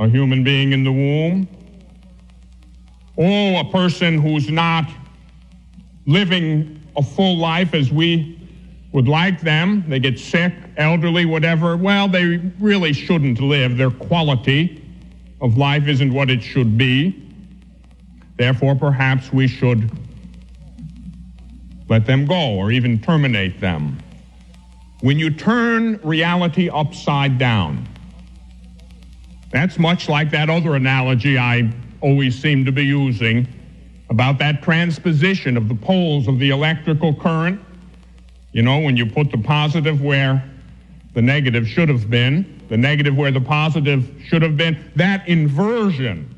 a human being in the womb. Oh, a person who's not living a full life as we would like them. They get sick, elderly, whatever. Well, they really shouldn't live. Their quality of life isn't what it should be. Therefore, perhaps we should let them go or even terminate them. When you turn reality upside down, that's much like that other analogy I always seem to be using about that transposition of the poles of the electrical current. You know, when you put the positive where the negative should have been, the negative where the positive should have been, that inversion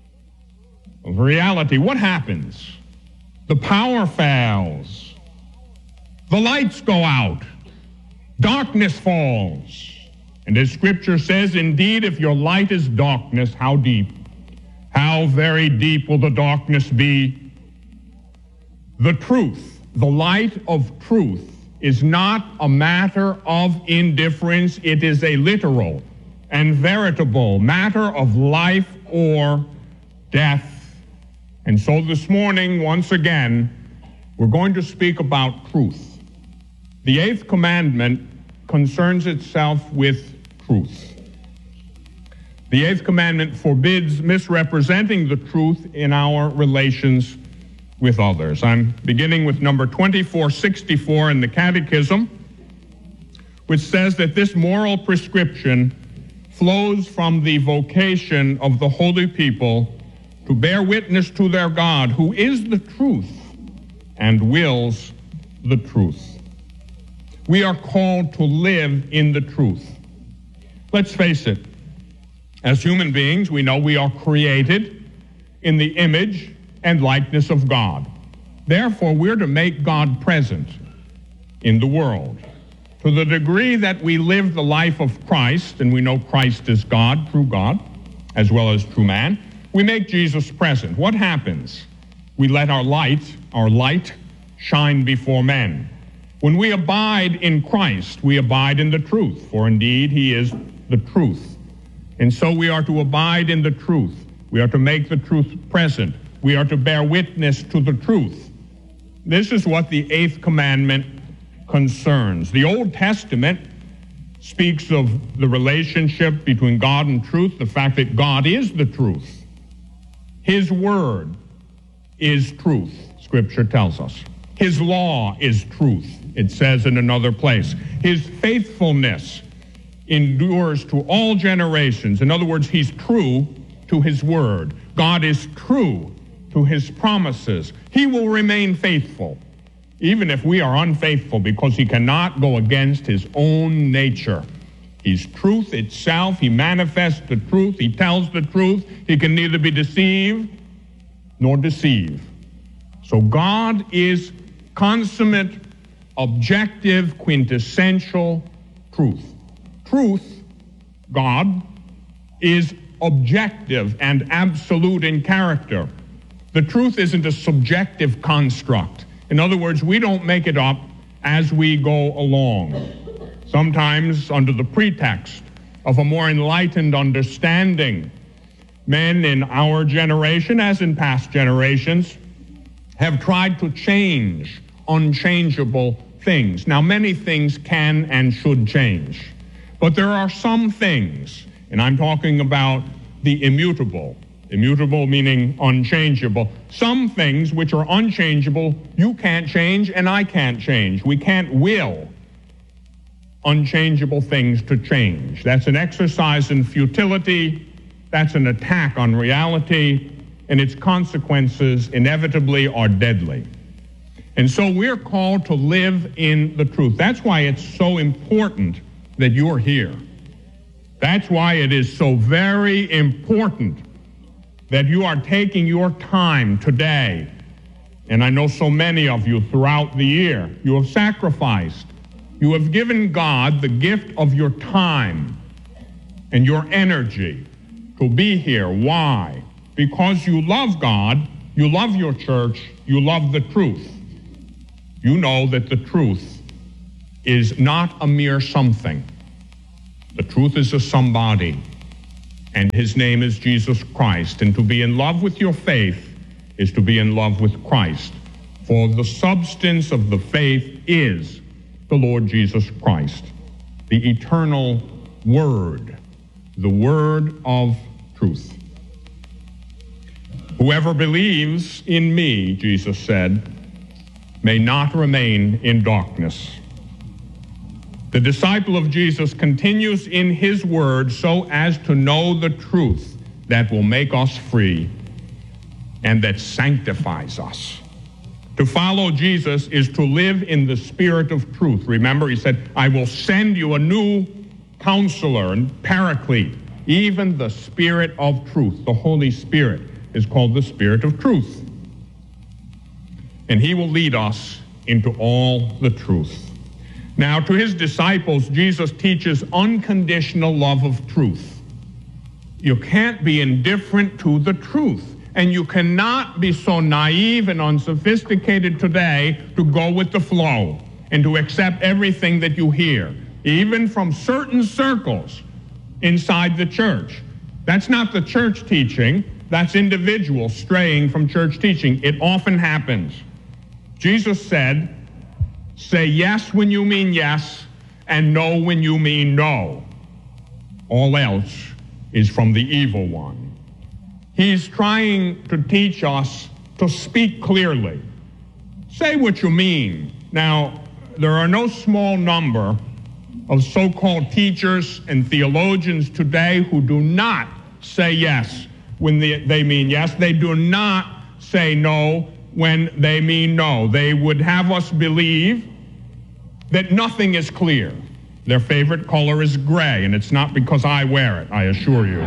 of reality, what happens? The power fails. The lights go out. Darkness falls. And as Scripture says, indeed, if your light is darkness, how deep? How very deep will the darkness be? The truth, the light of truth, is not a matter of indifference. It is a literal and veritable matter of life or death. And so this morning, once again, we're going to speak about truth. The eighth commandment concerns itself with truth. The eighth commandment forbids misrepresenting the truth in our relations with others. I'm beginning with number 2464 in the Catechism, which says that this moral prescription flows from the vocation of the holy people to bear witness to their God, who is the truth and wills the truth. We are called to live in the truth. Let's face it, as human beings, we know we are created in the image and likeness of God. Therefore, we're to make God present in the world. To the degree that we live the life of Christ, and we know Christ is God, true God, as well as true man, we make Jesus present. What happens? We let our light shine before men. When we abide in Christ, we abide in the truth, for indeed he is the truth. And so we are to abide in the truth. We are to make the truth present. We are to bear witness to the truth. This is what the eighth commandment concerns. The Old Testament speaks of the relationship between God and truth, the fact that God is the truth. His word is truth, Scripture tells us. His law is truth, it says in another place. His faithfulness endures to all generations. In other words, he's true to his word. God is true to his promises. He will remain faithful, even if we are unfaithful, because he cannot go against his own nature. He's truth itself. He manifests the truth. He tells the truth. He can neither be deceived nor deceive. So God is consummate, objective, quintessential truth. Truth, God, is objective and absolute in character. The truth isn't a subjective construct. In other words, we don't make it up as we go along. Sometimes under the pretext of a more enlightened understanding, men in our generation, as in past generations, have tried to change unchangeable things. Now, many things can and should change, but there are some things, and I'm talking about the immutable. Immutable meaning unchangeable. Some things which are unchangeable, you can't change and I can't change. We can't will unchangeable things to change. That's an exercise in futility. That's an attack on reality, and its consequences inevitably are deadly. And so we're called to live in the truth. That's why it's so important that you're here. That's why it is so very important that you are taking your time today. And I know so many of you throughout the year, you have sacrificed. You have given God the gift of your time and your energy to be here. Why? Because you love God, you love your church, you love the truth. You know that the truth is not a mere something. The truth is a somebody. And his name is Jesus Christ. And to be in love with your faith is to be in love with Christ. For the substance of the faith is the Lord Jesus Christ, the eternal Word, the Word of truth. Whoever believes in me, Jesus said, may not remain in darkness. The disciple of Jesus continues in his word so as to know the truth that will make us free and that sanctifies us. To follow Jesus is to live in the spirit of truth. Remember, he said, I will send you a new counselor and paraclete, even the Spirit of truth. The Holy Spirit is called the Spirit of truth. And he will lead us into all the truth. Now, to his disciples, Jesus teaches unconditional love of truth. You can't be indifferent to the truth. And you cannot be so naive and unsophisticated today to go with the flow and to accept everything that you hear, even from certain circles inside the church. That's not the church teaching. That's individuals straying from church teaching. It often happens. Jesus said, say yes when you mean yes and no when you mean no. All else is from the evil one. He's trying to teach us to speak clearly. Say what you mean. Now, there are no small number of so-called teachers and theologians today who do not say yes when they mean yes. They do not say no when they mean no. They would have us believe that nothing is clear. Their favorite color is gray, and it's not because I wear it, I assure you.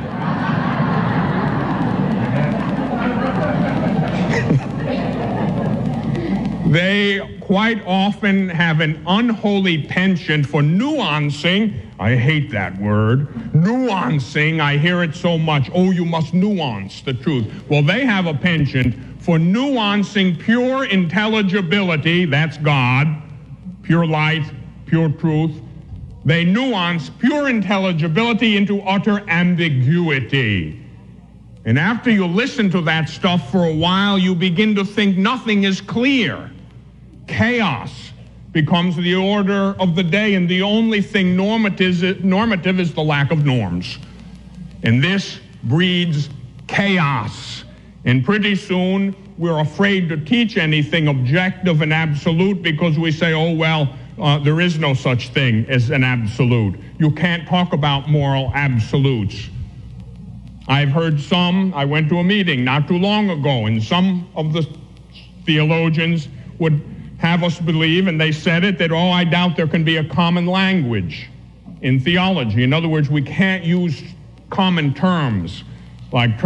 They quite often have an unholy penchant for nuancing. I hate that word. Nuancing, I hear it so much. Oh, you must nuance the truth. Well, they have a penchant for nuancing pure intelligibility, that's God, pure light, pure truth. They nuance pure intelligibility into utter ambiguity. And after you listen to that stuff for a while, you begin to think nothing is clear. Chaos becomes the order of the day, and the only thing normative is the lack of norms. And this breeds chaos. And pretty soon, we're afraid to teach anything objective and absolute because we say, oh, well, there is no such thing as an absolute. You can't talk about moral absolutes. I've heard I went to a meeting not too long ago, and some of the theologians would have us believe, and they said it, that, oh, I doubt there can be a common language in theology. In other words, we can't use common terms like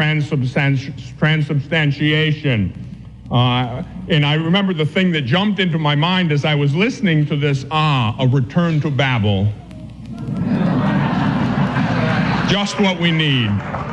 transubstantiation. And I remember the thing that jumped into my mind as I was listening to this, a return to Babel. Just what we need.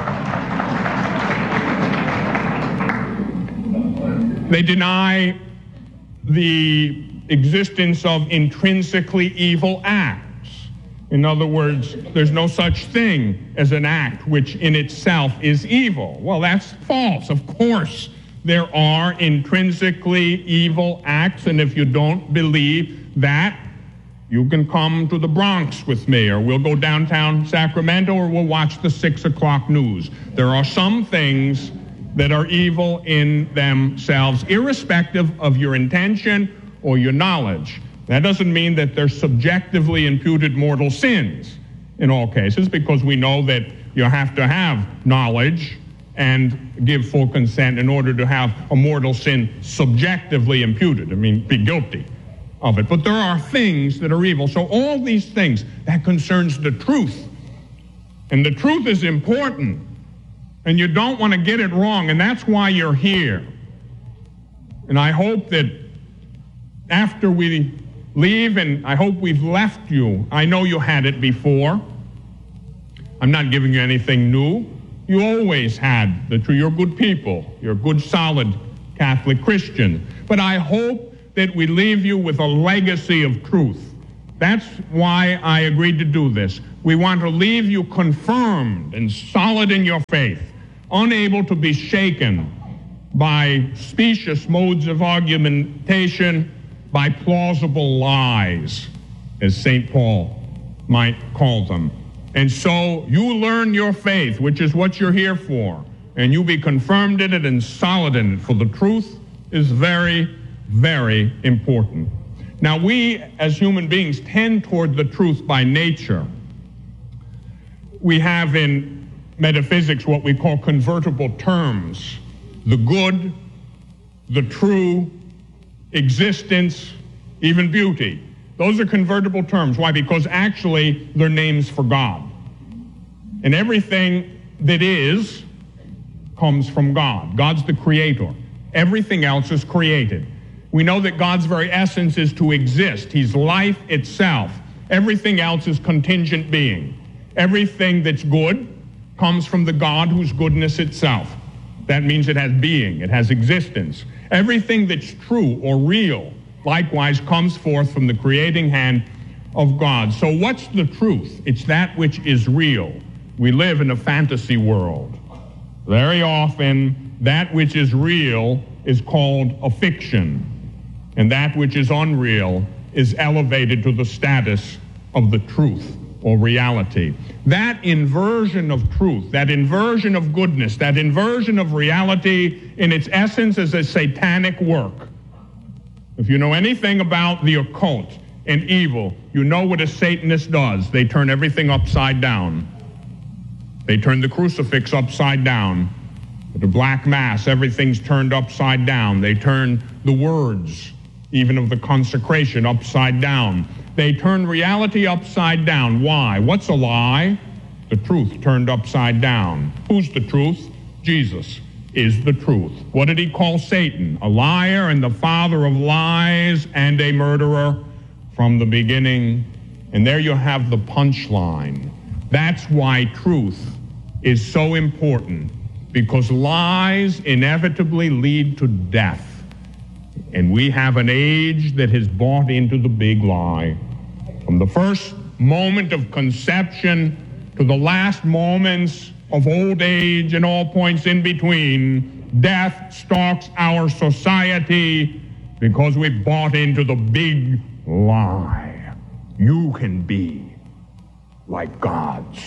They deny the existence of intrinsically evil acts. In other words, there's no such thing as an act which in itself is evil. Well, that's false. Of course, there are intrinsically evil acts, and if you don't believe that, you can come to the Bronx with me, or we'll go downtown Sacramento, or we'll watch the 6 o'clock news. There are some things that are evil in themselves, irrespective of your intention or your knowledge. That doesn't mean that they're subjectively imputed mortal sins in all cases, because we know that you have to have knowledge and give full consent in order to have a mortal sin subjectively imputed. I mean, be guilty of it. But there are things that are evil. So all these things, that concerns the truth. And the truth is important. And you don't want to get it wrong, and that's why you're here. And I hope that after we leave, and I hope we've left you, I know you had it before. I'm not giving you anything new. You always had the truth. You're good people. You're good, solid Catholic Christians. But I hope that we leave you with a legacy of truth. That's why I agreed to do this. We want to leave you confirmed and solid in your faith, unable to be shaken by specious modes of argumentation, by plausible lies, as St. Paul might call them. And so you learn your faith, which is what you're here for, and you be confirmed in it and solid in it, for the truth is very, very important. Now, we as human beings tend toward the truth by nature. We have in metaphysics what we call convertible terms: the good, the true, existence, even beauty. Those are convertible terms. Why? Because actually they're names for God. And everything that is comes from God. God's the creator. Everything else is created. We know that God's very essence is to exist. He's life itself. Everything else is contingent being. Everything that's good comes from the God whose goodness itself. That means it has being, it has existence. Everything that's true or real, likewise, comes forth from the creating hand of God. So what's the truth? It's that which is real. We live in a fantasy world. Very often, that which is real is called a fiction, and that which is unreal is elevated to the status of the truth or reality. That inversion of truth, that inversion of goodness, that inversion of reality in its essence is a satanic work. If you know anything about the occult and evil, you know what a Satanist does. They turn everything upside down. They turn the crucifix upside down. The black mass, everything's turned upside down. They turn the words, even of the consecration, upside down. They turn reality upside down. Why? What's a lie? The truth turned upside down. Who's the truth? Jesus is the truth. What did he call Satan? A liar and the father of lies and a murderer from the beginning. And there you have the punchline. That's why truth is so important, because lies inevitably lead to death. And we have an age that has bought into the big lie. From the first moment of conception to the last moments of old age and all points in between, death stalks our society because we've bought into the big lie. You can be like gods.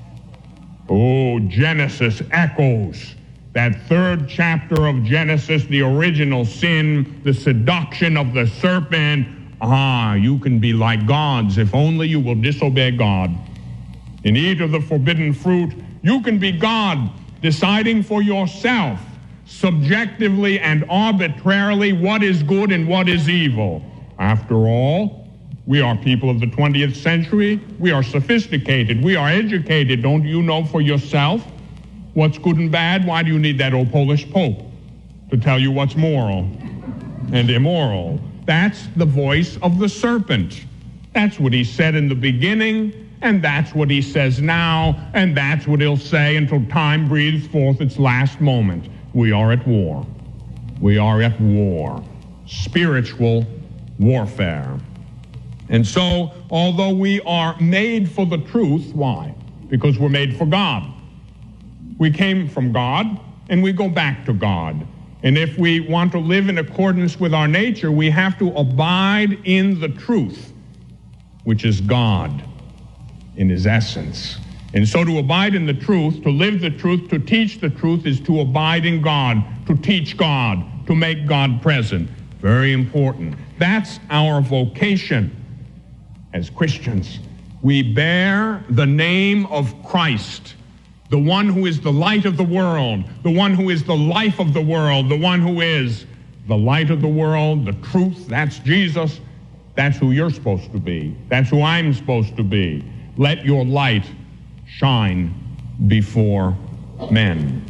Oh, Genesis echoes that third chapter of Genesis, the original sin, the seduction of the serpent. You can be like gods if only you will disobey God and eat of the forbidden fruit. You can be God, deciding for yourself, subjectively and arbitrarily, what is good and what is evil. After all, we are people of the 20th century. We are sophisticated. We are educated. Don't you know for yourself what's good and bad? Why do you need that old Polish Pope to tell you what's moral and immoral? That's the voice of the serpent. That's what he said in the beginning, and that's what he says now, and that's what he'll say until time breathes forth its last moment. We are at war. We are at war. Spiritual warfare. And so, although we are made for the truth, why? Because we're made for God. We came from God, and we go back to God. And if we want to live in accordance with our nature, we have to abide in the truth, which is God in his essence. And so to abide in the truth, to live the truth, to teach the truth is to abide in God, to teach God, to make God present. Very important. That's our vocation as Christians. We bear the name of Christ, the one who is the light of the world, the one who is the life of the world, the one who is the light of the world, the truth. That's Jesus. That's who you're supposed to be. That's who I'm supposed to be. Let your light shine before men.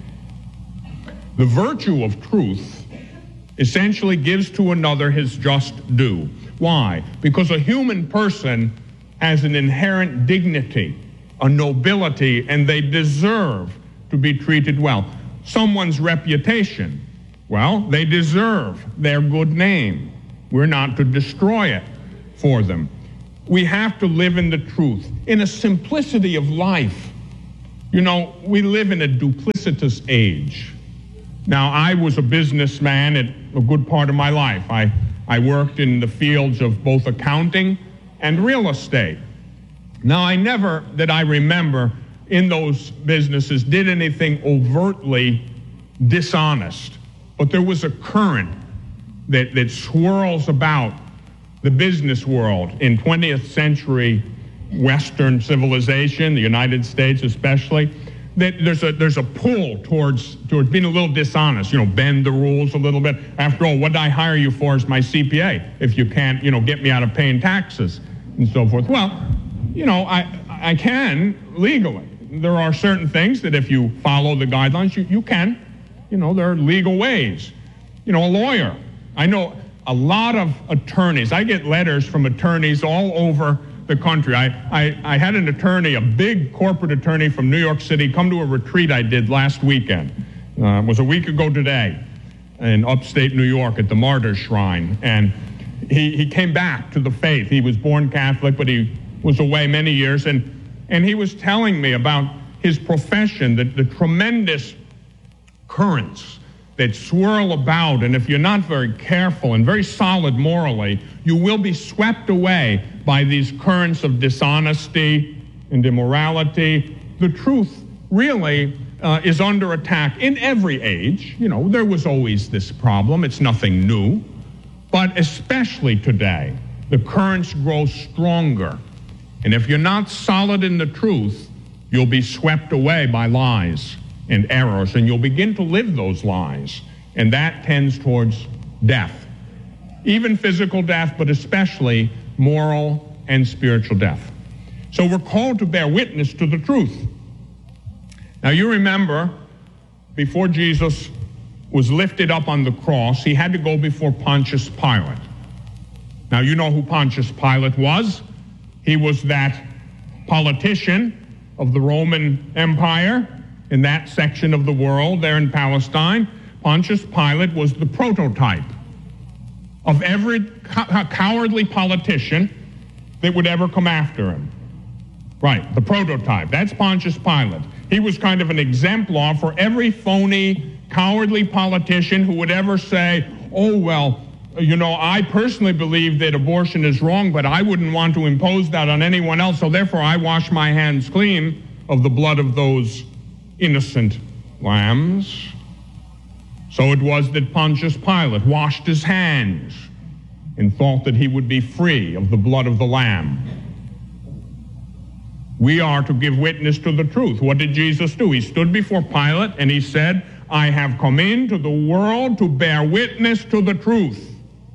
The virtue of truth essentially gives to another his just due. Why? Because a human person has an inherent dignity, a nobility, and they deserve to be treated well. Someone's reputation, well, they deserve their good name. We're not to destroy it for them. We have to live in the truth, in a simplicity of life. You know, we live in a duplicitous age. Now, I was a businessman at a good part of my life. I worked in the fields of both accounting and real estate. Now, I never, that I remember, in those businesses did anything overtly dishonest. But there was a current that swirls about the business world in 20th century Western civilization, the United States especially, that there's a pull towards being a little dishonest, bend the rules a little bit. After all, what did I hire you for as my CPA if you can't, get me out of paying taxes and so forth? Well, I can legally. There are certain things that if you follow the guidelines, you can. There are legal ways. A lawyer. I know a lot of attorneys. I get letters from attorneys all over the country. I had an attorney, a big corporate attorney from New York City, come to a retreat I did last weekend. It was a week ago today in upstate New York at the Martyrs Shrine. And he came back to the faith. He was born Catholic, but he was away many years. And he was telling me about his profession, the tremendous currents that swirl about, and if you're not very careful and very solid morally, you will be swept away by these currents of dishonesty and immorality. The truth really is under attack in every age. There was always this problem. It's nothing new. But especially today, the currents grow stronger. And if you're not solid in the truth, you'll be swept away by lies and errors, and you'll begin to live those lies. And that tends towards death. Even physical death, but especially moral and spiritual death. So we're called to bear witness to the truth. Now you remember, before Jesus was lifted up on the cross, he had to go before Pontius Pilate. Now you know who Pontius Pilate was. He was that politician of the Roman Empire in that section of the world there in Palestine. Pontius Pilate was the prototype of every cowardly politician that would ever come after him. Right, the prototype. That's Pontius Pilate. He was kind of an exemplar for every phony, cowardly politician who would ever say, oh, well, I personally believe that abortion is wrong, but I wouldn't want to impose that on anyone else, so therefore I wash my hands clean of the blood of those innocent lambs. So it was that Pontius Pilate washed his hands and thought that he would be free of the blood of the lamb. We are to give witness to the truth. What did Jesus do? He stood before Pilate and he said, I have come into the world to bear witness to the truth.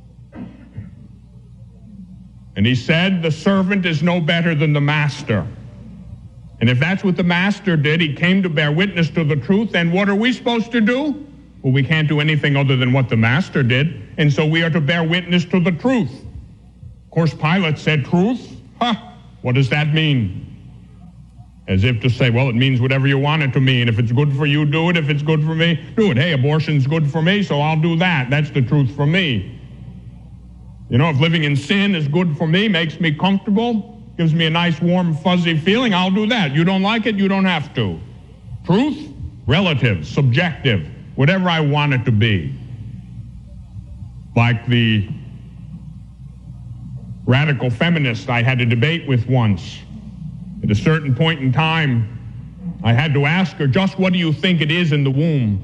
And he said, the servant is no better than the master. And if that's what the master did, he came to bear witness to the truth, then what are we supposed to do? Well, we can't do anything other than what the master did, and so we are to bear witness to the truth. Of course, Pilate said, truth? What does that mean? As if to say, well, it means whatever you want it to mean. If it's good for you, do it. If it's good for me, do it. Hey, abortion's good for me, so I'll do that. That's the truth for me. If living in sin is good for me, makes me comfortable, gives me a nice, warm, fuzzy feeling, I'll do that. You don't like it, you don't have to. Truth? Relative, subjective, whatever I want it to be. Like the radical feminist I had a debate with once. At a certain point in time, I had to ask her, just what do you think it is in the womb?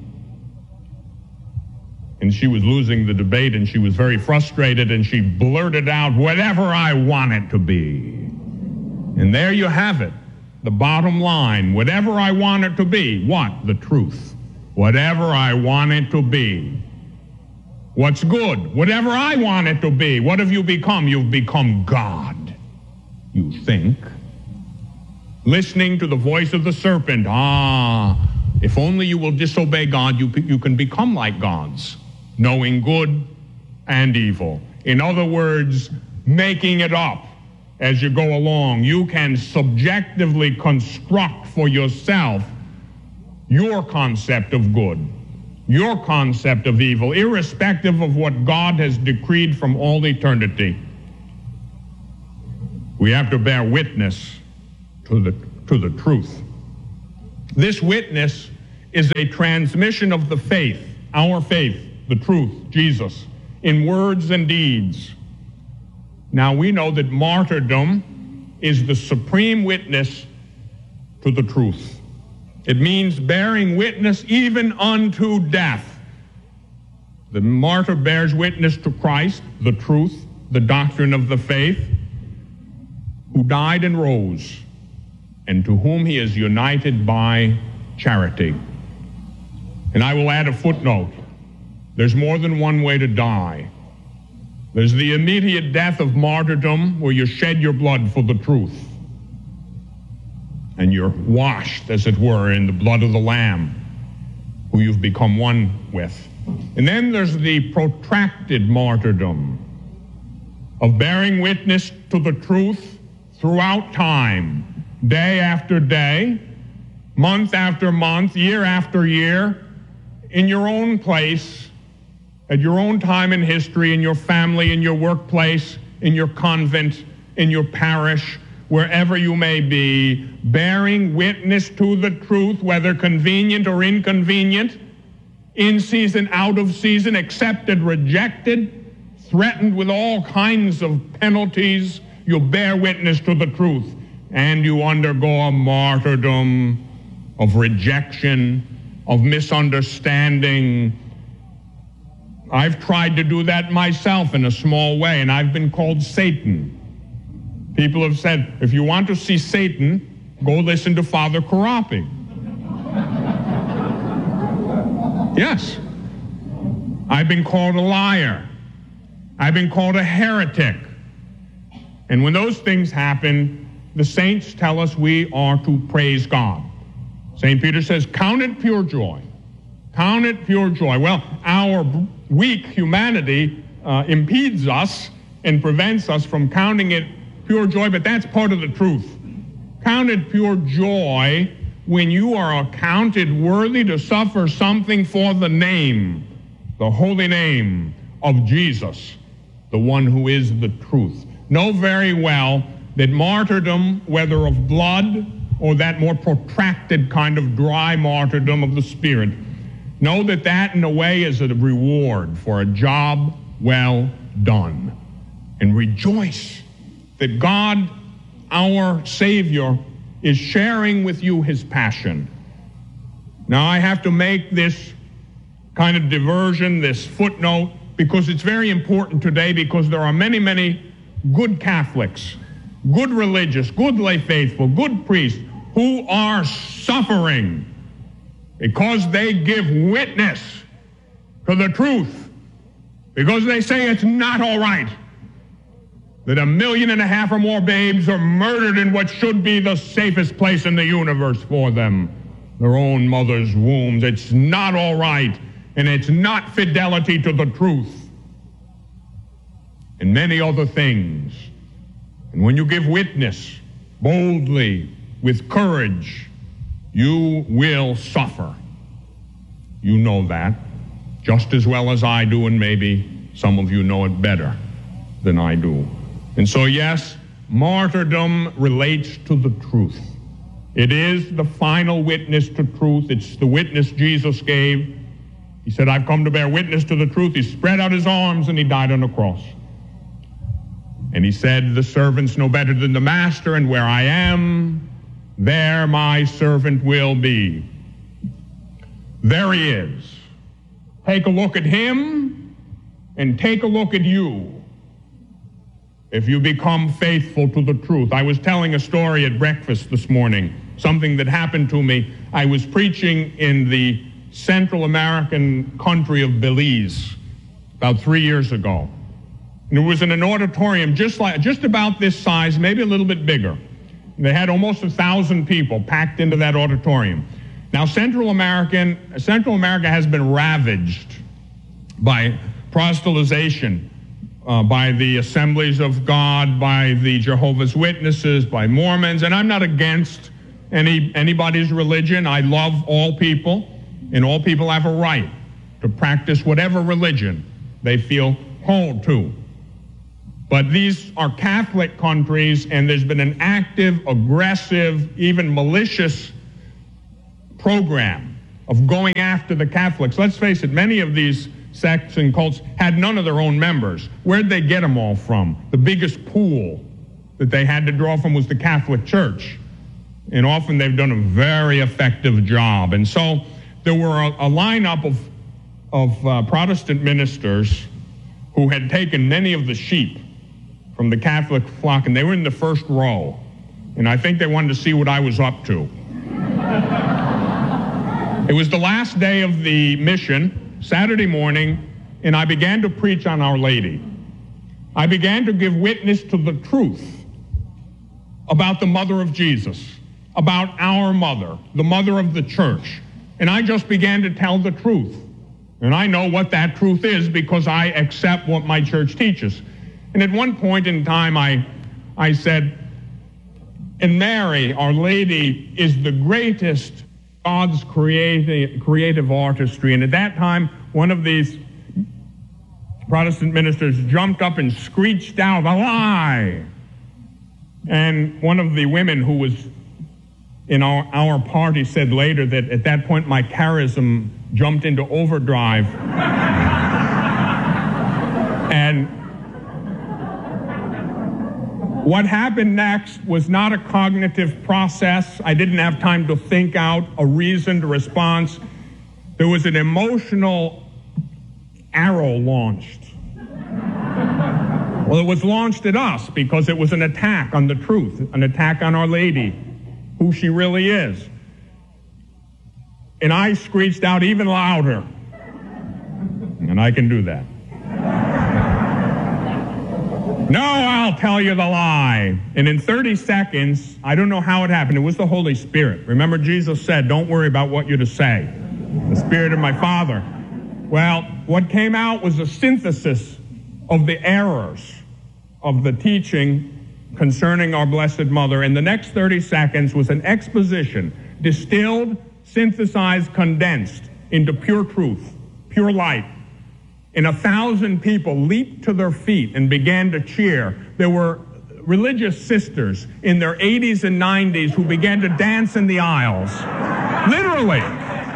And she was losing the debate, and she was very frustrated, and she blurted out, whatever I want it to be. And there you have it, the bottom line. Whatever I want it to be. What? The truth. Whatever I want it to be. What's good? Whatever I want it to be. What have you become? You've become God, you think. Listening to the voice of the serpent. If only you will disobey God, you can become like gods, knowing good and evil. In other words, making it up as you go along. You can subjectively construct for yourself your concept of good, your concept of evil, irrespective of what God has decreed from all eternity. We have to bear witness to the truth. This witness is a transmission of the faith, our faith, the truth, Jesus, in words and deeds. Now we know that martyrdom is the supreme witness to the truth. It means bearing witness even unto death. The martyr bears witness to Christ, the truth, the doctrine of the faith, who died and rose, and to whom he is united by charity. And I will add a footnote. There's more than one way to die. There's the immediate death of martyrdom, where you shed your blood for the truth, and you're washed, as it were, in the blood of the Lamb, who you've become one with. And then there's the protracted martyrdom of bearing witness to the truth throughout time, day after day, month after month, year after year, in your own place, at your own time in history, in your family, in your workplace, in your convent, in your parish, wherever you may be, bearing witness to the truth, whether convenient or inconvenient, in season, out of season, accepted, rejected, threatened with all kinds of penalties. You bear witness to the truth, and you undergo a martyrdom of rejection, of misunderstanding. I've tried to do that myself in a small way, and I've been called Satan. People have said, if you want to see Satan, go listen to Father Karapi. Yes. I've been called a liar. I've been called a heretic. And when those things happen, the saints tell us we are to praise God. St. Peter says, count it pure joy. Count it pure joy. Well, our weak humanity impedes us and prevents us from counting it pure joy, but that's part of the truth. Count it pure joy when you are accounted worthy to suffer something for the name, the holy name of Jesus, the one who is the truth. Know very well that martyrdom, whether of blood or that more protracted kind of dry martyrdom of the Spirit, know that that in a way is a reward for a job well done. And rejoice that God, our Savior, is sharing with you his passion. Now I have to make this kind of diversion, this footnote, because it's very important today, because there are many, many good Catholics, good religious, good lay faithful, good priests who are suffering because they give witness to the truth, because they say it's not all right that 1.5 million or more babes are murdered in what should be the safest place in the universe for them, their own mother's wombs. It's not all right, and it's not fidelity to the truth, and many other things. And when you give witness boldly, with courage, you will suffer. You know that just as well as I do, and maybe some of you know it better than I do. And so, yes, martyrdom relates to the truth. It is the final witness to truth. It's the witness Jesus gave. He said, I've come to bear witness to the truth. He spread out his arms and he died on the cross. And he said, the servants know better than the master, and where I am, there my servant will be. There he is. Take a look at him and take a look at you if you become faithful to the truth. I was telling a story at breakfast this morning, something that happened to me. I was preaching in the Central American country of Belize about 3 years ago. And it was in an auditorium just about this size, maybe a little bit bigger. They had almost 1,000 people packed into that auditorium. Now, Central America has been ravaged by proselytization, by the Assemblies of God, by the Jehovah's Witnesses, by Mormons, and I'm not against anybody's religion. I love all people, and all people have a right to practice whatever religion they feel called to. But these are Catholic countries, and there's been an active, aggressive, even malicious program of going after the Catholics. Let's face it, many of these sects and cults had none of their own members. Where'd they get them all from? The biggest pool that they had to draw from was the Catholic Church. And often they've done a very effective job. And so there were a lineup of Protestant ministers who had taken many of the sheep from the Catholic flock, and they were in the first row. And I think they wanted to see what I was up to. It was the last day of the mission, Saturday morning, and I began to preach on Our Lady. I began to give witness to the truth about the mother of Jesus, about our mother, the mother of the church. And I just began to tell the truth. And I know what that truth is because I accept what my church teaches. And at one point in time, I said, and Mary, Our Lady, is the greatest God's creative artistry. And at that time, one of these Protestant ministers jumped up and screeched out, "A lie!" And one of the women who was in our party said later that at that point my charism jumped into overdrive. And what happened next was not a cognitive process. I didn't have time to think out a reasoned response. There was an emotional arrow launched. Well, it was launched at us because it was an attack on the truth, an attack on Our Lady, who she really is. And I screeched out even louder. And I can do that. "No, I'll tell you the lie." And in 30 seconds, I don't know how it happened. It was the Holy Spirit. Remember, Jesus said, "Don't worry about what you're to say. The Spirit of my Father." Well, what came out was a synthesis of the errors of the teaching concerning our Blessed Mother. And the next 30 seconds was an exposition, distilled, synthesized, condensed into pure truth, pure light. And 1,000 people leaped to their feet and began to cheer. There were religious sisters in their 80s and 90s who began to dance in the aisles. Literally.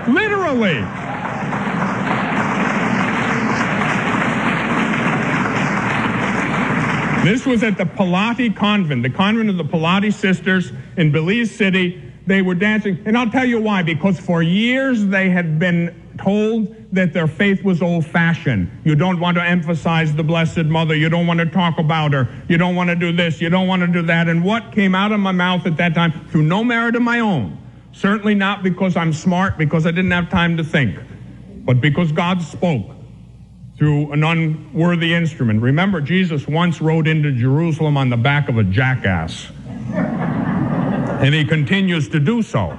This was at the Pilati Convent, the convent of the Pilati sisters in Belize City. They were dancing, and I'll tell you why, because for years they had been told that their faith was old-fashioned. You don't want to emphasize the Blessed Mother. You don't want to talk about her. You don't want to do this. You don't want to do that. And what came out of my mouth at that time, through no merit of my own, certainly not because I'm smart, because I didn't have time to think, but because God spoke through an unworthy instrument. Remember, Jesus once rode into Jerusalem on the back of a jackass, and he continues to do so.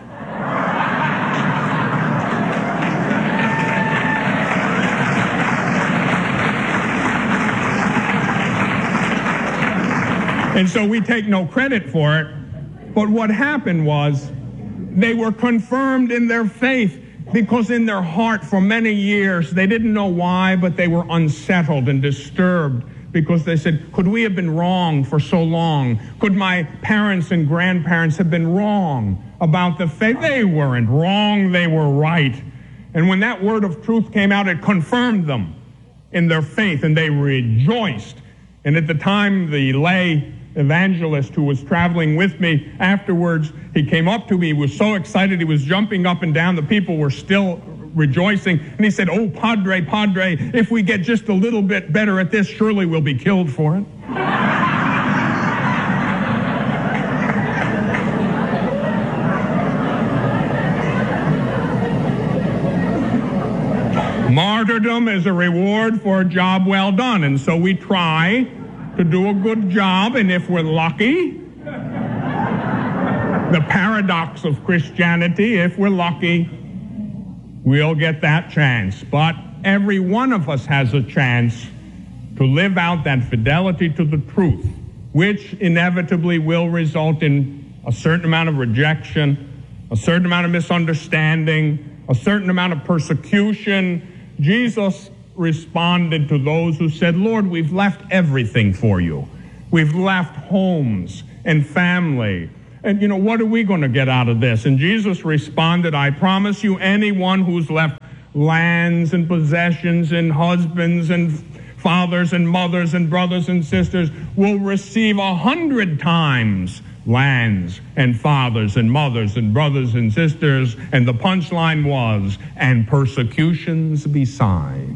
And so we take no credit for it. But what happened was they were confirmed in their faith because in their heart for many years, they didn't know why, but they were unsettled and disturbed because they said, could we have been wrong for so long? Could my parents and grandparents have been wrong about the faith? They weren't wrong, they were right. And when that word of truth came out, it confirmed them in their faith, and they rejoiced. And at the time, the lay evangelist who was traveling with me afterwards, he came up to me, he was so excited, he was jumping up and down, the people were still rejoicing, and he said, "Oh, Padre, if we get just a little bit better at this, surely we'll be killed for it." Martyrdom is a reward for a job well done, and so we try to do a good job, and if we're lucky, the paradox of Christianity, if we're lucky, we'll get that chance. But every one of us has a chance to live out that fidelity to the truth, which inevitably will result in a certain amount of rejection, a certain amount of misunderstanding, a certain amount of persecution. Jesus responded to those who said, Lord, we've left everything for you. We've left homes and family. And, what are we going to get out of this? And Jesus responded, I promise you, anyone who's left lands and possessions and husbands and fathers and mothers and brothers and sisters will receive 100 times lands and fathers and mothers and brothers and sisters. And the punchline was, and persecutions beside.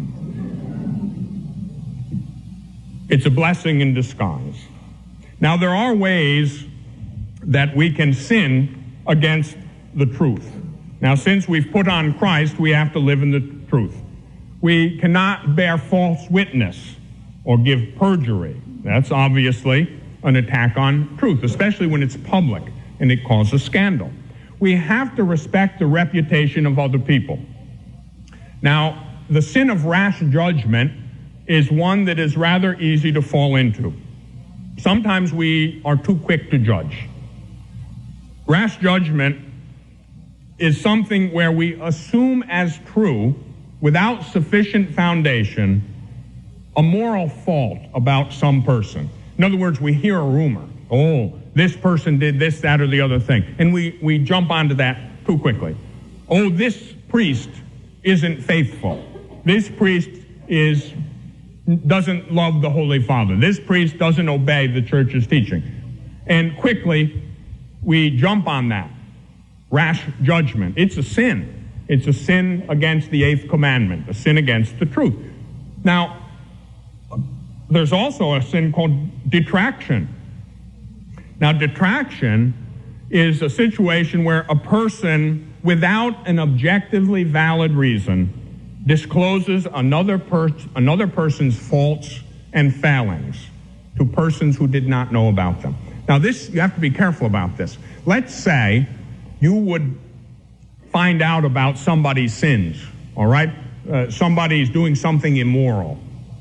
It's a blessing in disguise. Now, there are ways that we can sin against the truth. Now, since we've put on Christ, we have to live in the truth. We cannot bear false witness or give perjury. That's obviously an attack on truth, especially when it's public and it causes scandal. We have to respect the reputation of other people. Now, the sin of rash judgment is one that is rather easy to fall into. Sometimes we are too quick to judge. Rash judgment is something where we assume as true, without sufficient foundation, a moral fault about some person. In other words, we hear a rumor. Oh, this person did this, that, or the other thing. And we jump onto that too quickly. Oh, this priest isn't faithful. This priest doesn't love the Holy Father. This priest doesn't obey the church's teaching. And quickly, we jump on that. Rash judgment. It's a sin. It's a sin against the 8th commandment, a sin against the truth. Now, there's also a sin called detraction. Now, detraction is a situation where a person, without an objectively valid reason, discloses another person's faults and failings to persons who did not know about them. Now, you have to be careful about this. Let's say you would find out about somebody's sins, all right? Somebody's doing something immoral.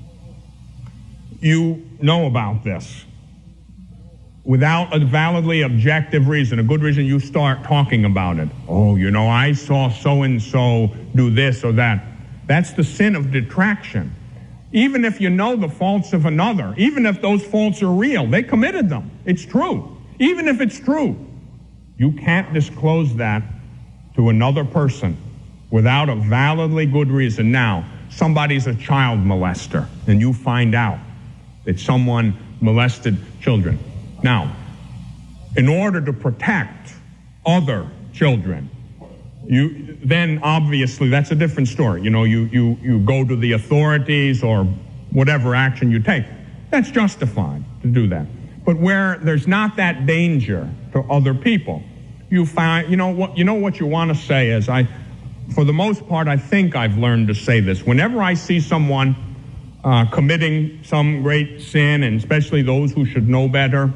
You know about this. Without a validly objective reason, a good reason, you start talking about it. Oh, I saw so-and-so do this or that. That's the sin of detraction. Even if you know the faults of another, even if those faults are real, they committed them. It's true. Even if it's true, you can't disclose that to another person without a validly good reason. Now, somebody's a child molester, and you find out that someone molested children. Now, in order to protect other children, then obviously that's a different story. You go to the authorities or whatever action you take. That's justified to do that. But where there's not that danger to other people, you find, what you want to say is, for the most part, I think I've learned to say this. Whenever I see someone committing some great sin, and especially those who should know better,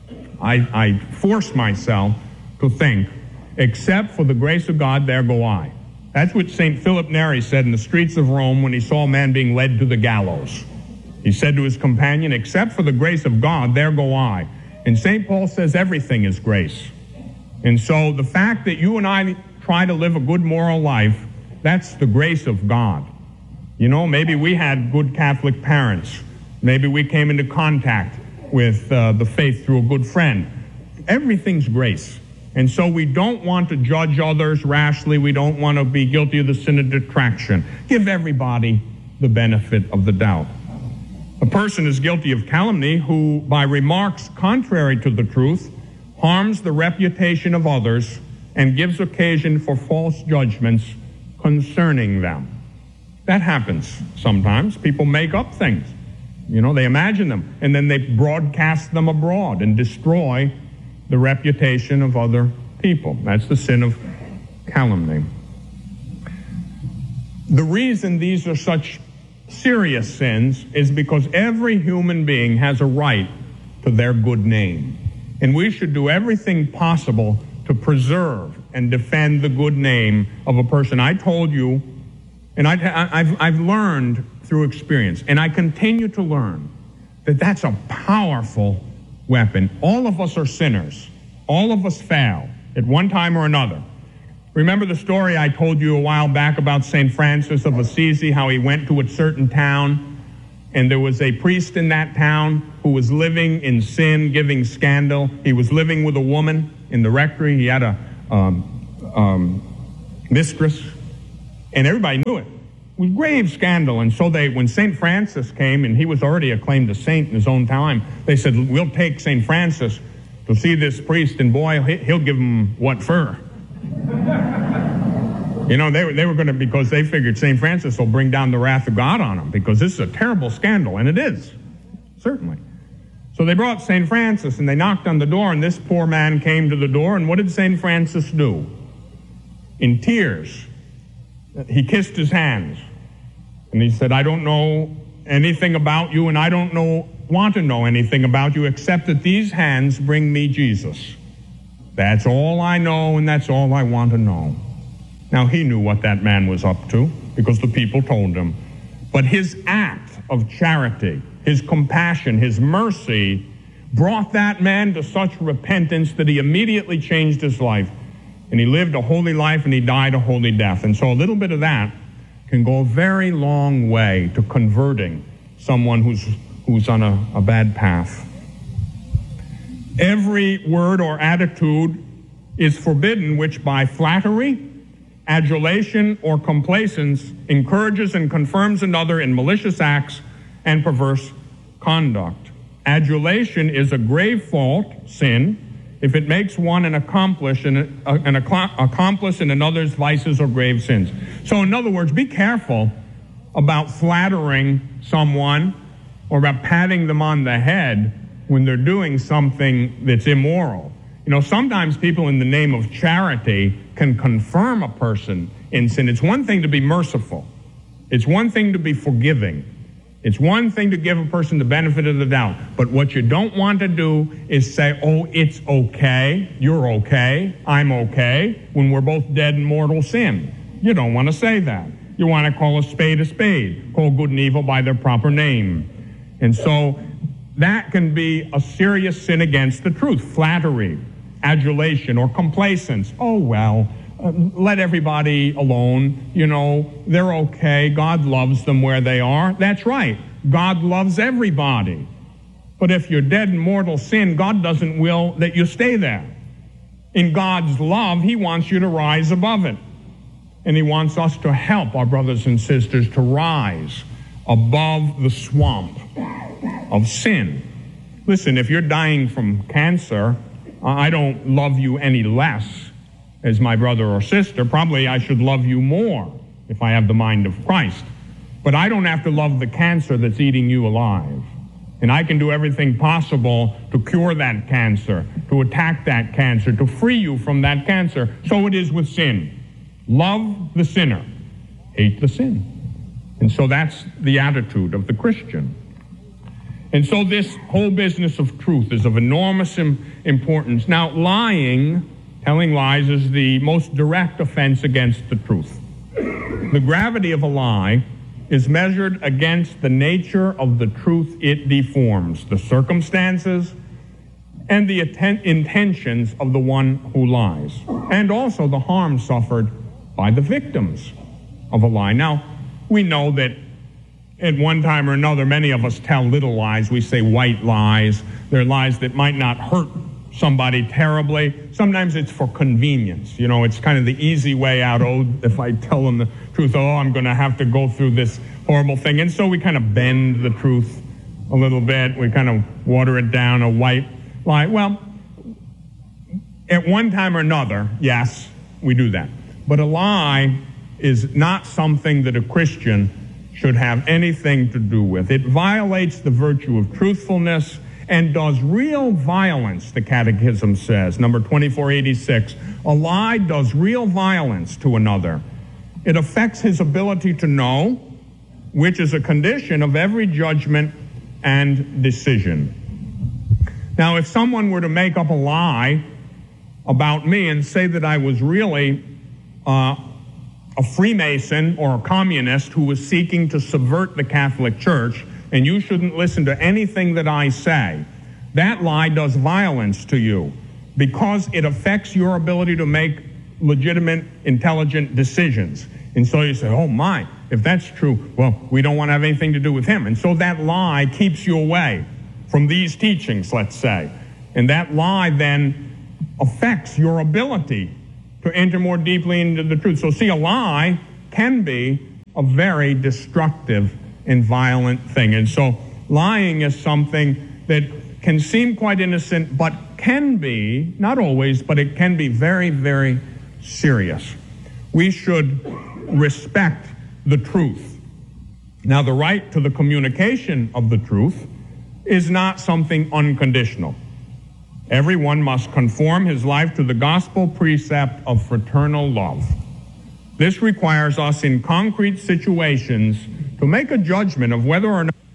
I force myself to think, except for the grace of God, there go I. That's what St. Philip Neri said in the streets of Rome when he saw a man being led to the gallows. He said to his companion, except for the grace of God, there go I. And St. Paul says everything is grace. And so the fact that you and I try to live a good moral life, that's the grace of God. Maybe we had good Catholic parents. Maybe we came into contact with the faith through a good friend. Everything's grace. And so we don't want to judge others rashly. We don't want to be guilty of the sin of detraction. Give everybody the benefit of the doubt. A person is guilty of calumny who, by remarks contrary to the truth, harms the reputation of others and gives occasion for false judgments concerning them. That happens sometimes. People make up things. They imagine them, and then they broadcast them abroad and destroy the reputation of other people. That's the sin of calumny. The reason these are such serious sins is because every human being has a right to their good name. And we should do everything possible to preserve and defend the good name of a person. I told you, and I've learned through experience, and I continue to learn, that that's a powerful weapon. All of us are sinners. All of us fail at one time or another. Remember the story I told you a while back about St. Francis of Assisi, how he went to a certain town, and there was a priest in that town who was living in sin, giving scandal. He was living with a woman in the rectory. He had a mistress, and everybody knew it. It was grave scandal, and so when St. Francis came, and he was already acclaimed a saint in his own time, they said, we'll take St. Francis to see this priest, and boy, he'll give him what for. You know, they were going to, because they figured St. Francis will bring down the wrath of God on him, because this is a terrible scandal, and it is, certainly. So they brought St. Francis, and they knocked on the door, and this poor man came to the door, and what did St. Francis do? In tears, he kissed his hands, and he said, I don't know anything about you, and I don't want to know anything about you, except that these hands bring me Jesus. That's all I know, and that's all I want to know. Now, he knew what that man was up to, because the people told him. But his act of charity, his compassion, his mercy, brought that man to such repentance that he immediately changed his life. And he lived a holy life, and he died a holy death. And so a little bit of that can go a very long way to converting someone who's on a bad path. Every word or attitude is forbidden which by flattery, adulation, or complacence encourages and confirms another in malicious acts and perverse conduct. Adulation is a grave fault, sin, if it makes one an accomplice in another's vices or grave sins. So in other words, be careful about flattering someone or about patting them on the head when they're doing something that's immoral. You know, sometimes people in the name of charity can confirm a person in sin. It's one thing to be merciful. It's one thing to be forgiving. It's one thing to give a person the benefit of the doubt. But what you don't want to do is say, oh, it's okay, you're okay, I'm okay, when we're both dead in mortal sin. You don't want to say that. You want to call a spade, call good and evil by their proper name. And so that can be a serious sin against the truth. Flattery, adulation, or complacence. Oh, well, let everybody alone. You know, they're okay. God loves them where they are. That's right. God loves everybody. But if you're dead in mortal sin, God doesn't will that you stay there. In God's love, he wants you to rise above it. And he wants us to help our brothers and sisters to rise above the swamp of sin. Listen, if you're dying from cancer, I don't love you any less as my brother or sister. Probably I should love you more if I have the mind of Christ. But I don't have to love the cancer that's eating you alive. And I can do everything possible to cure that cancer, to attack that cancer, to free you from that cancer. So it is with sin. Love the sinner, hate the sin. And so that's the attitude of the Christian. And so this whole business of truth is of enormous importance. Now, telling lies, is the most direct offense against the truth. The gravity of a lie is measured against the nature of the truth it deforms, the circumstances and the intentions of the one who lies, and also the harm suffered by the victims of a lie. Now, we know that at one time or another, many of us tell little lies. We say white lies. They're lies that might not hurt somebody terribly. Sometimes it's for convenience. You know, it's kind of the easy way out. Oh, if I tell them the truth, I'm going to have to go through this horrible thing. And so we kind of bend the truth a little bit. We kind of water it down, a white lie. Well, at one time or another, yes, we do that. But a lie is not something that a Christian should have anything to do with. It violates the virtue of truthfulness and does real violence, the Catechism says, number 2486. A lie does real violence to another. It affects his ability to know, which is a condition of every judgment and decision. Now, if someone were to make up a lie about me and say that I was really a Freemason or a communist who was seeking to subvert the Catholic Church, and you shouldn't listen to anything that I say, that lie does violence to you because it affects your ability to make legitimate, intelligent decisions. And so you say, oh my, if that's true, well, we don't want to have anything to do with him. And so that lie keeps you away from these teachings, let's say. And that lie then affects your ability to enter more deeply into the truth. So see, a lie can be a very destructive and violent thing. And so lying is something that can seem quite innocent, but can be, not always, but it can be very, very serious. We should respect the truth. Now, the right to the communication of the truth is not something unconditional. Everyone must conform his life to the gospel precept of fraternal love. This requires us in concrete situations to make a judgment of whether or not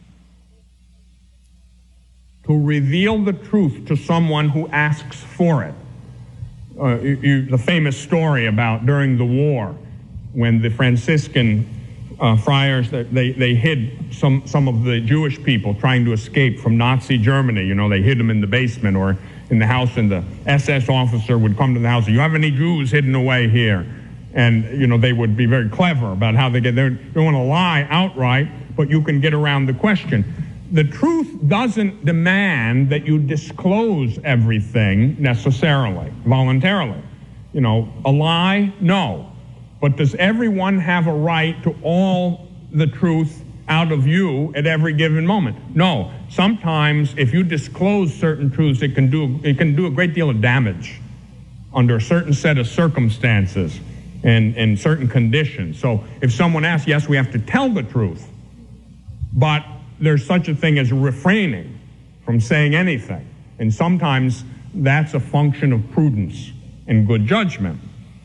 to reveal the truth to someone who asks for it. The famous story about during the war when the Franciscan friars, they hid some of the Jewish people trying to escape from Nazi Germany. You know, they hid them in the basement or in the house, and the SS officer would come to the house and, you have any Jews hidden away here? And, you know, they would be very clever about how they get there. They don't want to lie outright, but you can get around the question. The truth doesn't demand that you disclose everything necessarily, voluntarily. You know, a lie, no. But does everyone have a right to all the truth out of you at every given moment? No. Sometimes if you disclose certain truths, it can do a great deal of damage under a certain set of circumstances and certain conditions. So if someone asks, yes, we have to tell the truth, but there's such a thing as refraining from saying anything. And sometimes that's a function of prudence and good judgment.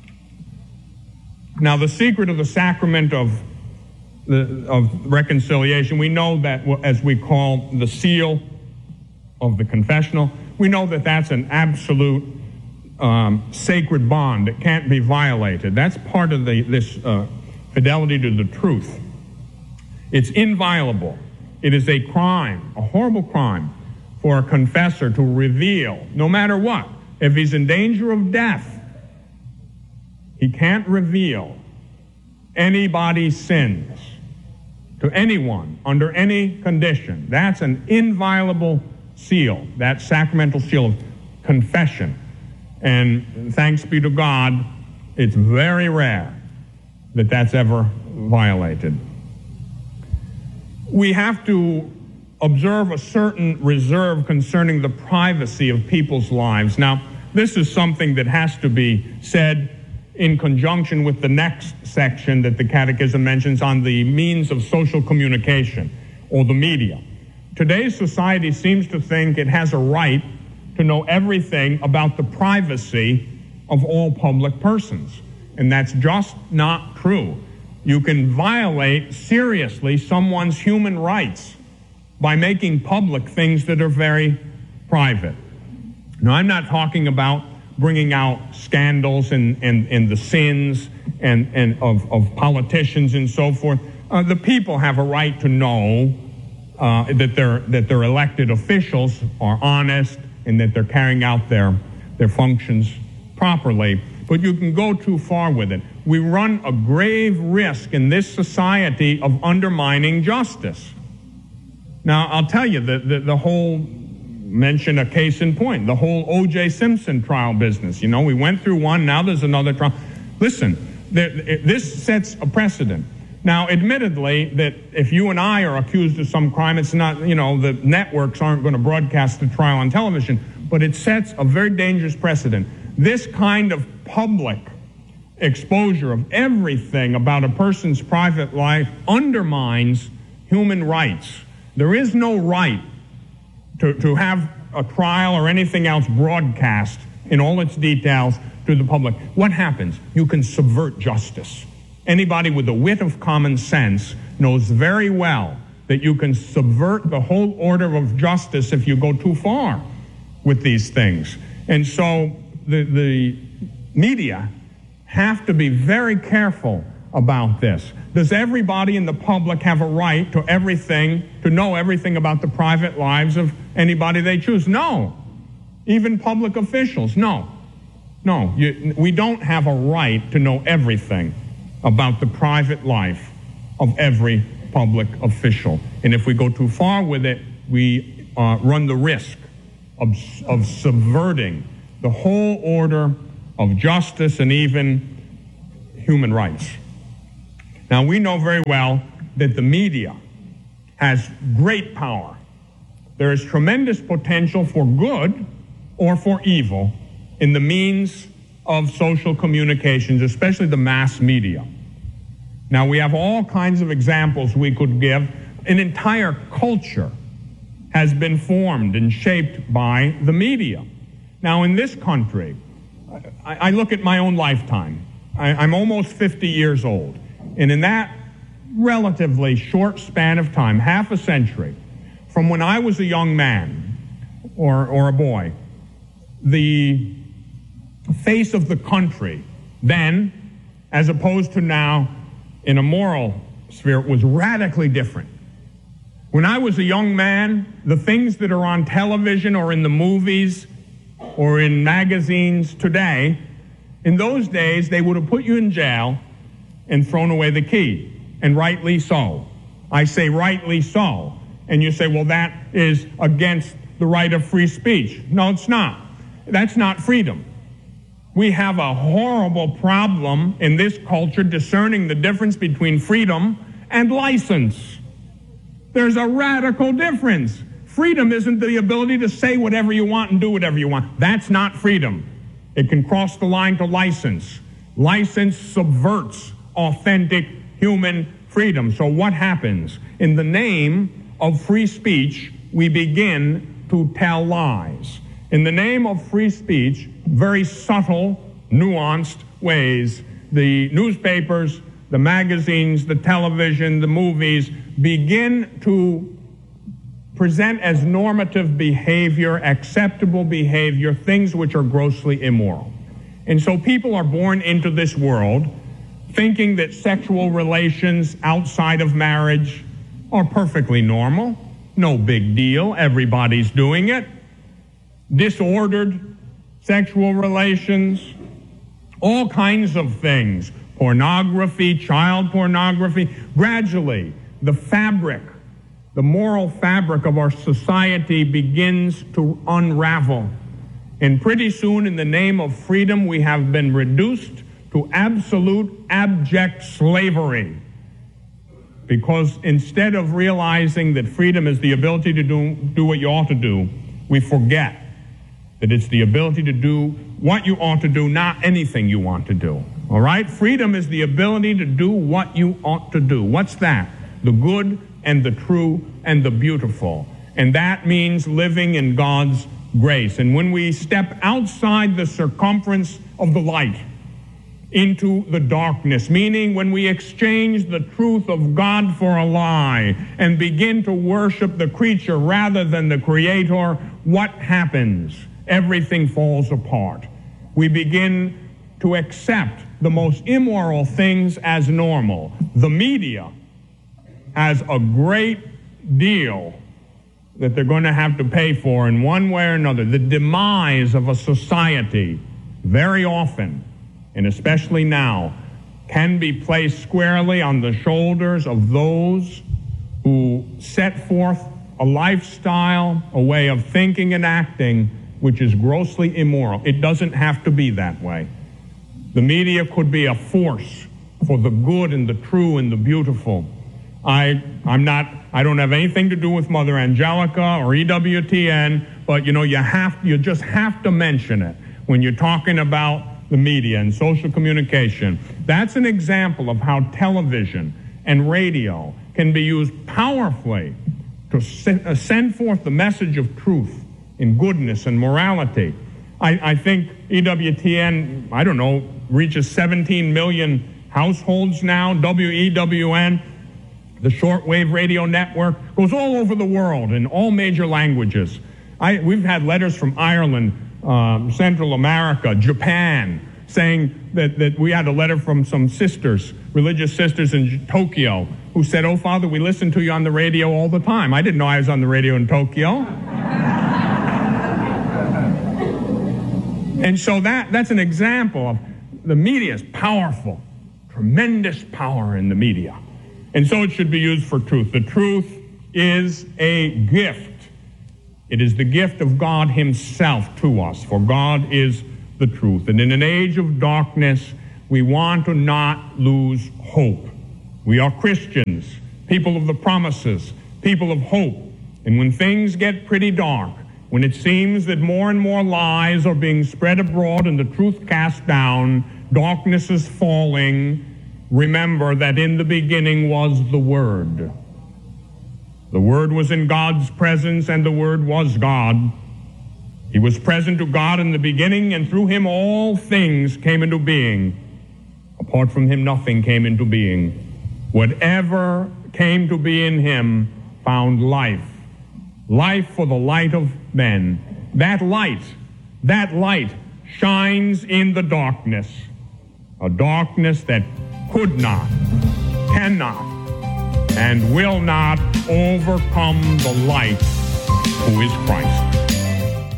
Now, the secret of the sacrament of reconciliation, we know that, as we call the seal of the confessional, we know that that's an absolute sacred bond. It can't be violated. That's part of this fidelity to the truth. It's inviolable. It is a crime, a horrible crime, for a confessor to reveal, no matter what. If he's in danger of death, he can't reveal anybody's sins to anyone under any condition. That's an inviolable seal, that sacramental seal of confession. And thanks be to God, it's very rare that that's ever violated. We have to observe a certain reserve concerning the privacy of people's lives. Now, this is something that has to be said in conjunction with the next section that the Catechism mentions on the means of social communication, or the media. Today's society seems to think it has a right to know everything about the privacy of all public persons, and that's just not true. You can violate seriously someone's human rights by making public things that are very private. Now, I'm not talking about bringing out scandals and the sins and of politicians and so forth. The people have a right to know that their elected officials are honest and that they're carrying out their functions properly. But you can go too far with it. We run a grave risk in this society of undermining justice. Now, I'll tell you, the whole, mention a case in point, the whole O.J. Simpson trial business. You know, we went through one, now there's another trial. Listen, this sets a precedent. Now, admittedly, that if you and I are accused of some crime, it's not, you know, the networks aren't going to broadcast the trial on television, but it sets a very dangerous precedent. This kind of public exposure of everything about a person's private life undermines human rights. There is no right to have a trial or anything else broadcast in all its details to the public. What happens? You can subvert justice. Anybody with the wit of common sense knows very well that you can subvert the whole order of justice if you go too far with these things. And so the media have to be very careful about this. Does everybody in the public have a right to know everything about the private lives of anybody they choose? No. Even public officials? No. No, we don't have a right to know everything about the private life of every public official. And if we go too far with it, we run the risk of subverting the whole order of justice and even human rights. Now, we know very well that the media has great power. There is tremendous potential for good or for evil in the means of social communications, especially the mass media. Now, we have all kinds of examples we could give. An entire culture has been formed and shaped by the media. Now, in this country, I look at my own lifetime. I'm almost 50 years old. And in that relatively short span of time, half a century, from when I was a young man or a boy, the face of the country then, as opposed to now, in a moral sphere, was radically different. When I was a young man, the things that are on television or in the movies or in magazines today, in those days, they would have put you in jail and thrown away the key, and rightly so. I say rightly so. And you say, well, that is against the right of free speech. No, it's not. That's not freedom. We have a horrible problem in this culture discerning the difference between freedom and license. There's a radical difference. Freedom isn't the ability to say whatever you want and do whatever you want. That's not freedom. It can cross the line to license. License subverts authentic human freedom. So what happens? In the name of free speech, we begin to tell lies. In the name of free speech, very subtle, nuanced ways, the newspapers, the magazines, the television, the movies begin to present as normative behavior, acceptable behavior, things which are grossly immoral. And so people are born into this world thinking that sexual relations outside of marriage are perfectly normal, no big deal, everybody's doing it. Disordered sexual relations, all kinds of things, pornography, child pornography. Gradually, the fabric, the moral fabric of our society begins to unravel. And pretty soon, in the name of freedom, we have been reduced to absolute, abject slavery. Because instead of realizing that freedom is the ability to do what you ought to do, we forget that it's the ability to do what you ought to do, not anything you want to do. All right? Freedom is the ability to do what you ought to do. What's that? The good and the true and the beautiful. And that means living in God's grace. And when we step outside the circumference of the light into the darkness, meaning when we exchange the truth of God for a lie and begin to worship the creature rather than the Creator, what happens? Everything falls apart. We begin to accept the most immoral things as normal. The media has a great deal that they're going to have to pay for in one way or another. The demise of a society, very often, and especially now, can be placed squarely on the shoulders of those who set forth a lifestyle, a way of thinking and acting, which is grossly immoral. It doesn't have to be that way. The media could be a force for the good and the true and the beautiful. I don't have anything to do with Mother Angelica or EWTN, but you just have to mention it when you're talking about the media and social communication. That's an example of how television and radio can be used powerfully to send forth the message of truth and goodness and morality. I think EWTN, reaches 17 million households now. WEWN, the shortwave radio network, goes all over the world in all major languages. We've had letters from Ireland, Central America, Japan, saying that we had a letter from some sisters, religious sisters in Tokyo, who said, "Oh, Father, we listen to you on the radio all the time." I didn't know I was on the radio in Tokyo. And so that's an example of the media is powerful, tremendous power in the media. And so it should be used for truth. The truth is a gift. It is the gift of God himself to us, for God is the truth. And in an age of darkness, we want to not lose hope. We are Christians, people of the promises, people of hope. And when things get pretty dark, when it seems that more and more lies are being spread abroad and the truth cast down, darkness is falling, remember that in the beginning was the Word. The Word was in God's presence, and the Word was God. He was present to God in the beginning, and through him all things came into being. Apart from him, nothing came into being. Whatever came to be in him found life. Life for the light of men. That light shines in the darkness. A darkness that could not, cannot, and will not overcome the light who is Christ.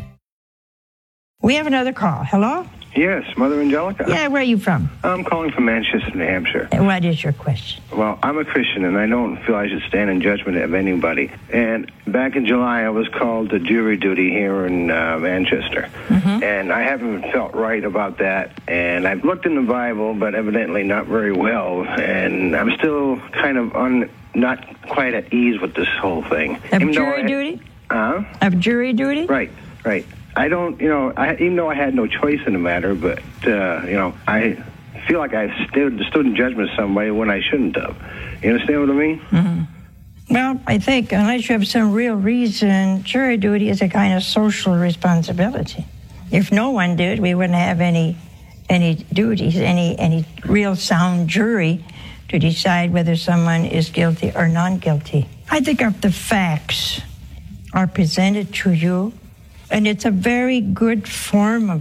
We have another call. Hello? Yes, Mother Angelica. Yeah, where are you from? I'm calling from Manchester, New Hampshire. And what is your question? Well, I'm a Christian, and I don't feel I should stand in judgment of anybody. And back in July, I was called to jury duty here in Manchester. Mm-hmm. And I haven't felt right about that. And I've looked in the Bible, but evidently not very well. And I'm still kind of not quite at ease with this whole thing. Of jury duty? Of jury duty? Right. I don't, even though I had no choice in the matter, but, I feel like I stood in judgment of somebody when I shouldn't have. You understand what I mean? Mm-hmm. Well, I think unless you have some real reason, jury duty is a kind of social responsibility. If no one did, we wouldn't have any duties, any real sound jury to decide whether someone is guilty or non-guilty. I think if the facts are presented to you, and it's a very good form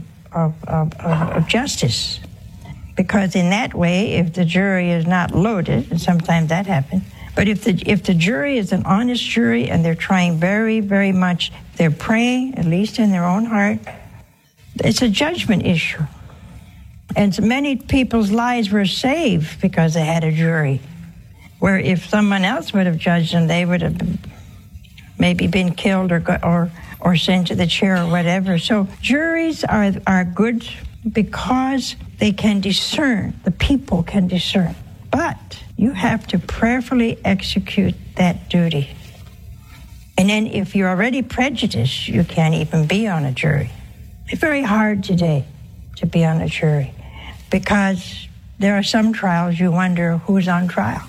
of justice, because in that way, if the jury is not loaded, and sometimes that happens, but if the jury is an honest jury and they're trying very, very much, they're praying, at least in their own heart, it's a judgment issue. And many people's lives were saved because they had a jury, where if someone else would have judged them, they would have maybe been killed or sent to the chair or whatever. So juries are good because they can discern. The people can discern. But you have to prayerfully execute that duty. And then if you're already prejudiced, you can't even be on a jury. It's very hard today to be on a jury because there are some trials you wonder who's on trial.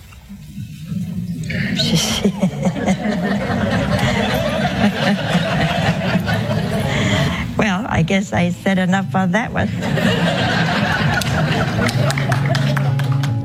Well, I guess I said enough on that one.